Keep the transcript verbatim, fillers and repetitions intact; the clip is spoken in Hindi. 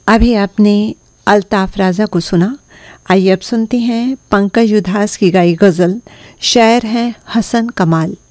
अभी आपने अल्ताफ राजा को सुना। आइए अब सुनते हैं पंकज उधास की गाई गज़ल। शायर हैं हसन कमाल।